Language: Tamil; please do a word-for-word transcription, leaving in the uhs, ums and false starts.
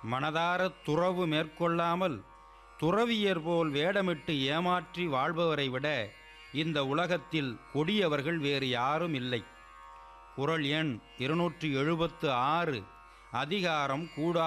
மனதாரத் துறவு மேற்கொள்ளாமல் துறவியர் போல் வேடமிட்டு ஏமாற்றி வாழ்பவரை விட இந்த உலகத்தில் கொடியவர்கள் வேறு யாரும் இல்லை. குறள் எண் இருநூற்றி எழுபத்து ஆறு. அதிகாரம் கூடா